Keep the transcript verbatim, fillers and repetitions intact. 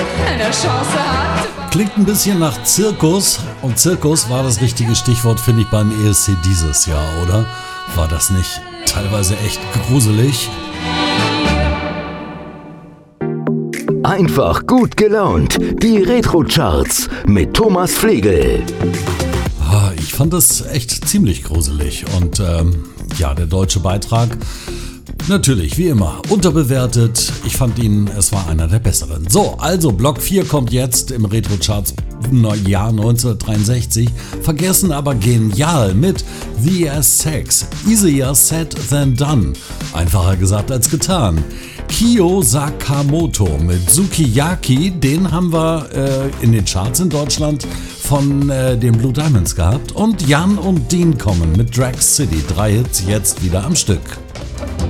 eine Chance hat. Klingt ein bisschen nach Zirkus und Zirkus war das richtige Stichwort, finde ich, beim E S C dieses Jahr, oder? War das nicht teilweise echt gruselig? Einfach gut gelaunt. Die Retro-Charts mit Thomas Flegel. Ah, ich fand das echt ziemlich gruselig und ähm, ja, der deutsche Beitrag natürlich, wie immer, unterbewertet. Ich fand ihn, es war einer der besseren. So, also Block vier kommt jetzt im Retro-Charts Jahr neunzehnhundertdreiundsechzig. Vergessen, aber genial mit The Sex. Easier said than done. Einfacher gesagt als getan. Kyo Sakamoto mit Sukiyaki, den haben wir äh, in den Charts in Deutschland von äh, den Blue Diamonds gehabt. Und Jan und Dean kommen mit Drag City. Drei Hits jetzt wieder am Stück.